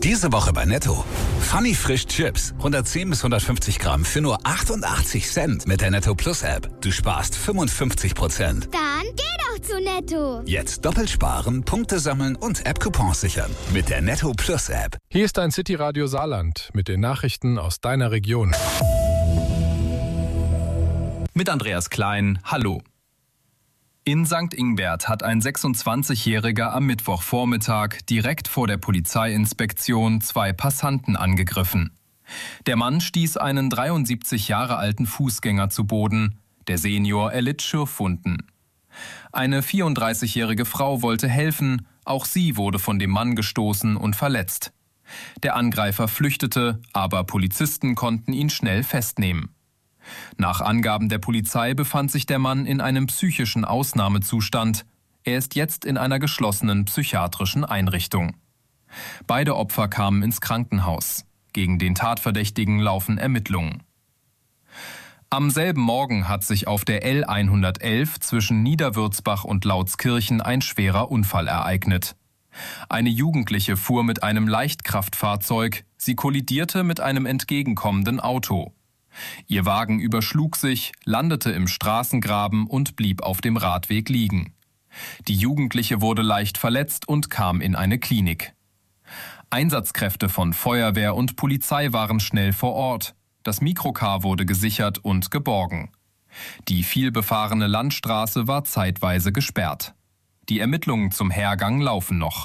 Diese Woche bei Netto. Funny Frisch Chips. 110 bis 150 Gramm für nur 88 Cent mit der Netto Plus App. Du sparst 55%. Dann geh doch zu Netto. Jetzt doppelt sparen, Punkte sammeln und App-Coupons sichern. Mit der Netto Plus App. Hier ist dein City Radio Saarland mit den Nachrichten aus deiner Region. Mit Andreas Klein, hallo. In St. Ingbert hat ein 26-Jähriger am Mittwochvormittag direkt vor der Polizeiinspektion 2 Passanten angegriffen. Der Mann stieß einen 73 Jahre alten Fußgänger zu Boden. Der Senior erlitt Schürfwunden. Eine 34-jährige Frau wollte helfen, auch sie wurde von dem Mann gestoßen und verletzt. Der Angreifer flüchtete, aber Polizisten konnten ihn schnell festnehmen. Nach Angaben der Polizei befand sich der Mann in einem psychischen Ausnahmezustand. Er ist jetzt in einer geschlossenen psychiatrischen Einrichtung. Beide Opfer kamen ins Krankenhaus. Gegen den Tatverdächtigen laufen Ermittlungen. Am selben Morgen hat sich auf der L111 zwischen Niederwürzbach und Lautskirchen ein schwerer Unfall ereignet. Eine Jugendliche fuhr mit einem Leichtkraftfahrzeug. Sie kollidierte mit einem entgegenkommenden Auto. Ihr Wagen überschlug sich, landete im Straßengraben und blieb auf dem Radweg liegen. Die Jugendliche wurde leicht verletzt und kam in eine Klinik. Einsatzkräfte von Feuerwehr und Polizei waren schnell vor Ort. Das Mikrocar wurde gesichert und geborgen. Die vielbefahrene Landstraße war zeitweise gesperrt. Die Ermittlungen zum Hergang laufen noch.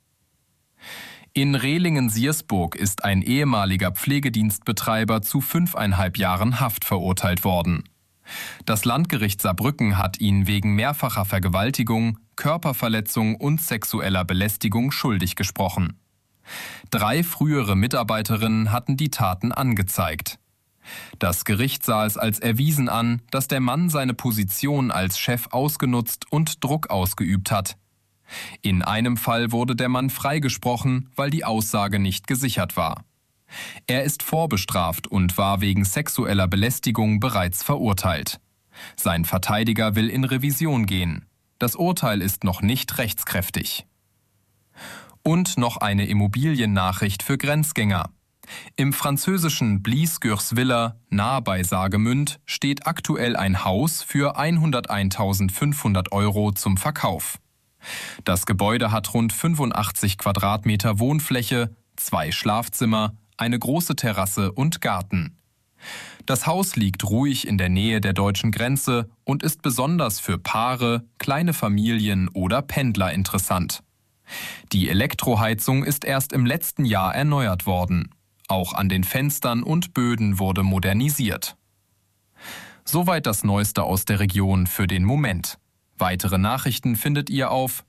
In Rehlingen-Siersburg ist ein ehemaliger Pflegedienstbetreiber zu 5,5 Jahren Haft verurteilt worden. Das Landgericht Saarbrücken hat ihn wegen mehrfacher Vergewaltigung, Körperverletzung und sexueller Belästigung schuldig gesprochen. 3 frühere Mitarbeiterinnen hatten die Taten angezeigt. Das Gericht sah es als erwiesen an, dass der Mann seine Position als Chef ausgenutzt und Druck ausgeübt hat. In einem Fall wurde der Mann freigesprochen, weil die Aussage nicht gesichert war. Er ist vorbestraft und war wegen sexueller Belästigung bereits verurteilt. Sein Verteidiger will in Revision gehen. Das Urteil ist noch nicht rechtskräftig. Und noch eine Immobiliennachricht für Grenzgänger. Im französischen Blies-Gürswiller, nahe bei Saargemünd, steht aktuell ein Haus für 101.500 € zum Verkauf. Das Gebäude hat rund 85 Quadratmeter Wohnfläche, 2 Schlafzimmer, eine große Terrasse und Garten. Das Haus liegt ruhig in der Nähe der deutschen Grenze und ist besonders für Paare, kleine Familien oder Pendler interessant. Die Elektroheizung ist erst im letzten Jahr erneuert worden. Auch an den Fenstern und Böden wurde modernisiert. Soweit das Neueste aus der Region für den Moment. Weitere Nachrichten findet ihr auf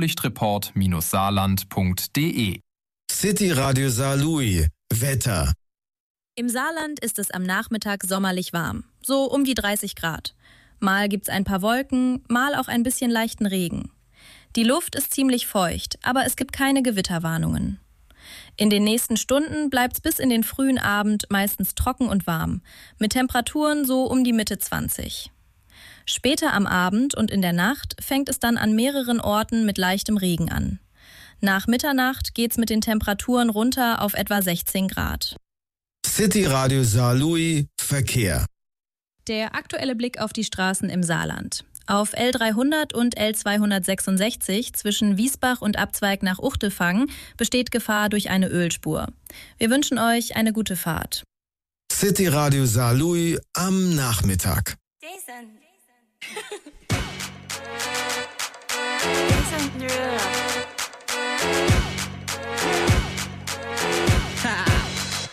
blaulichtreport-saarland.de. City Radio Saarlouis. Wetter. Im Saarland ist es am Nachmittag sommerlich warm, so um die 30 Grad. Mal gibt's ein paar Wolken, mal auch ein bisschen leichten Regen. Die Luft ist ziemlich feucht, aber es gibt keine Gewitterwarnungen. In den nächsten Stunden bleibt's bis in den frühen Abend meistens trocken und warm, mit Temperaturen so um die Mitte 20. Später am Abend und in der Nacht fängt es dann an mehreren Orten mit leichtem Regen an. Nach Mitternacht geht's mit den Temperaturen runter auf etwa 16 Grad. City Radio Saarlouis Verkehr. Der aktuelle Blick auf die Straßen im Saarland. Auf L300 und L266 zwischen Wiesbach und Abzweig nach Uchtelfang besteht Gefahr durch eine Ölspur. Wir wünschen euch eine gute Fahrt. City Radio Saarlouis am Nachmittag. Jason Derulo.